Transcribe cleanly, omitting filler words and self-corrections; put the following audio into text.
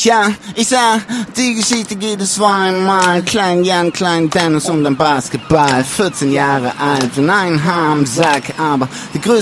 Tja, ich sah, die Geschichte geht es zweimal. Klein Jan, klein Dennis und ein Basketball. 14 Jahre alt und ein Haar am Sack, aber die größte